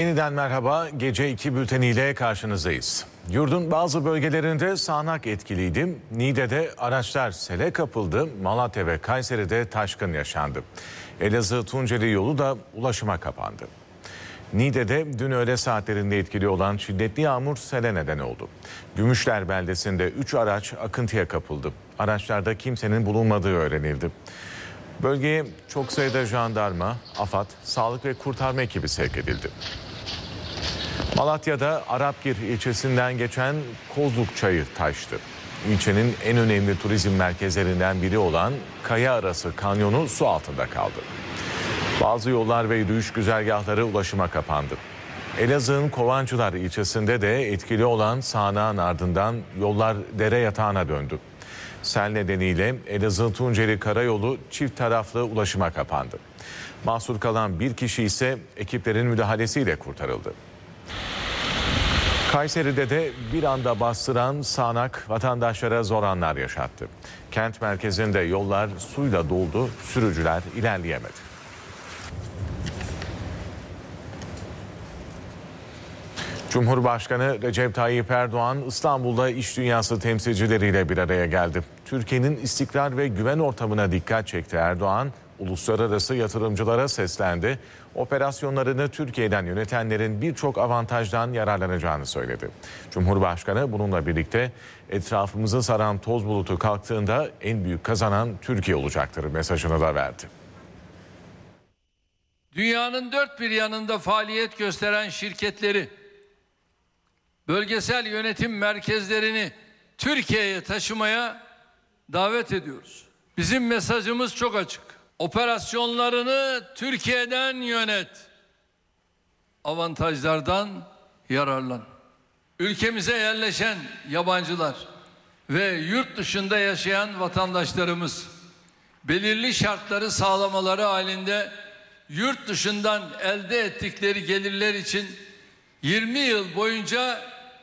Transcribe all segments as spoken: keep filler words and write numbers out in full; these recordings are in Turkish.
Yeniden merhaba. Gece iki bülteniyle karşınızdayız. Yurdun bazı bölgelerinde sağanak etkiliydi. Niğde'de araçlar sele kapıldı. Malatya ve Kayseri'de taşkın yaşandı. Elazığ-Tunceli yolu da ulaşıma kapandı. Niğde'de dün öğle saatlerinde etkili olan şiddetli yağmur sele neden oldu. Gümüşler beldesinde üç araç akıntıya kapıldı. Araçlarda kimsenin bulunmadığı öğrenildi. Bölgeye çok sayıda jandarma, AFAD, sağlık ve kurtarma ekibi sevk edildi. Malatya'da Arapgir ilçesinden geçen Kozluk Çayı taştı. İlçenin en önemli turizm merkezlerinden biri olan Kaya Arası Kanyonu su altında kaldı. Bazı yollar ve yürüyüş güzergahları ulaşıma kapandı. Elazığ'ın Kovancılar ilçesinde de etkili olan sağanağın ardından yollar dere yatağına döndü. Sel nedeniyle Elazığ-Tunceli Karayolu çift taraflı ulaşıma kapandı. Mahsur kalan bir kişi ise ekiplerin müdahalesiyle kurtarıldı. Kayseri'de de bir anda bastıran sağanak vatandaşlara zor anlar yaşattı. Kent merkezinde yollar suyla doldu, sürücüler ilerleyemedi. Cumhurbaşkanı Recep Tayyip Erdoğan İstanbul'da iş dünyası temsilcileriyle bir araya geldi. Türkiye'nin istikrar ve güven ortamına dikkat çekti Erdoğan. Uluslararası yatırımcılara seslendi. Operasyonlarını Türkiye'den yönetenlerin birçok avantajdan yararlanacağını söyledi. Cumhurbaşkanı bununla birlikte etrafımızı saran toz bulutu kalktığında en büyük kazanan Türkiye olacaktır mesajını da verdi. Dünyanın dört bir yanında faaliyet gösteren şirketleri, bölgesel yönetim merkezlerini Türkiye'ye taşımaya davet ediyoruz. Bizim mesajımız çok açık. Operasyonlarını Türkiye'den yönet. Avantajlardan yararlan. Ülkemize yerleşen yabancılar ve yurt dışında yaşayan vatandaşlarımız belirli şartları sağlamaları halinde yurt dışından elde ettikleri gelirler için yirmi yıl boyunca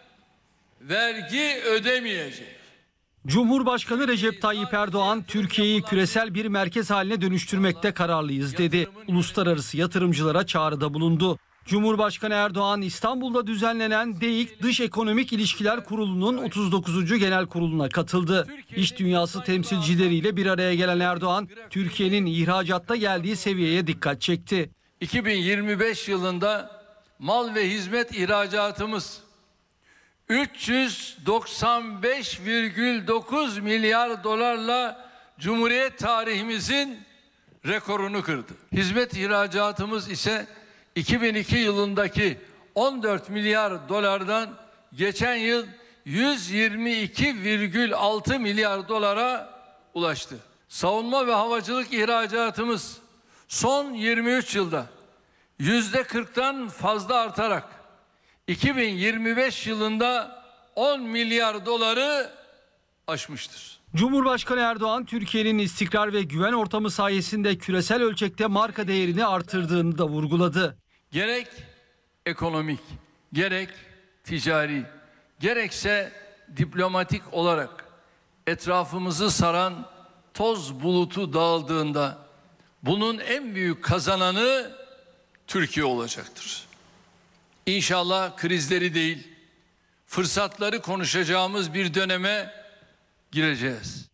vergi ödemeyecek. Cumhurbaşkanı Recep Tayyip Erdoğan, Türkiye'yi küresel bir merkez haline dönüştürmekte kararlıyız dedi. Uluslararası yatırımcılara çağrıda bulundu. Cumhurbaşkanı Erdoğan, İstanbul'da düzenlenen DEİK Dış Ekonomik İlişkiler Kurulu'nun otuz dokuzuncu Genel Kurulu'na katıldı. İş dünyası temsilcileriyle bir araya gelen Erdoğan, Türkiye'nin ihracatta geldiği seviyeye dikkat çekti. iki bin yirmi beş yılında mal ve hizmet ihracatımız üç yüz doksan beş virgül dokuz milyar dolarla Cumhuriyet tarihimizin rekorunu kırdı. Hizmet ihracatımız ise iki bin iki yılındaki on dört milyar dolardan geçen yıl yüz yirmi iki virgül altı milyar dolara ulaştı. Savunma ve havacılık ihracatımız son yirmi üç yılda yüzde kırktan fazla artarak iki bin yirmi beş yılında on milyar doları aşmıştır. Cumhurbaşkanı Erdoğan, Türkiye'nin istikrar ve güven ortamı sayesinde küresel ölçekte marka değerini artırdığını da vurguladı. Gerek ekonomik, gerek ticari, gerekse diplomatik olarak etrafımızı saran toz bulutu dağıldığında bunun en büyük kazananı Türkiye olacaktır. İnşallah krizleri değil, fırsatları konuşacağımız bir döneme gireceğiz.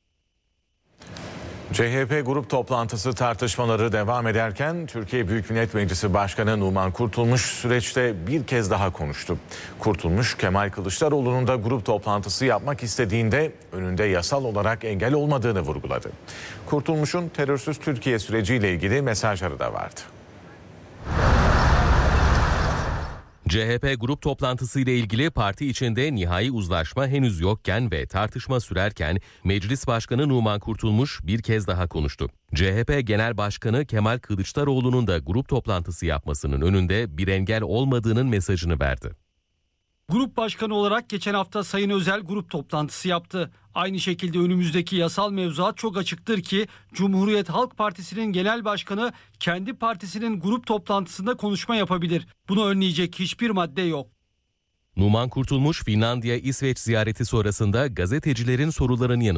C H P grup toplantısı tartışmaları devam ederken Türkiye Büyük Millet Meclisi Başkanı Numan Kurtulmuş süreçte bir kez daha konuştu. Kurtulmuş, Kemal Kılıçdaroğlu'nun da grup toplantısı yapmak istediğinde önünde yasal olarak engel olmadığını vurguladı. Kurtulmuş'un terörsüz Türkiye süreciyle ilgili mesajları da vardı. C H P grup toplantısı ile ilgili parti içinde nihai uzlaşma henüz yokken ve tartışma sürerken Meclis Başkanı Numan Kurtulmuş bir kez daha konuştu. C H P Genel Başkanı Kemal Kılıçdaroğlu'nun da grup toplantısı yapmasının önünde bir engel olmadığının mesajını verdi. Grup başkanı olarak geçen hafta Sayın Özel grup toplantısı yaptı. Aynı şekilde önümüzdeki yasal mevzuat çok açıktır ki Cumhuriyet Halk Partisi'nin genel başkanı kendi partisinin grup toplantısında konuşma yapabilir. Bunu önleyecek hiçbir madde yok. Numan Kurtulmuş, Finlandiya, İsveç ziyareti sonrasında gazetecilerin sorularının yanıtını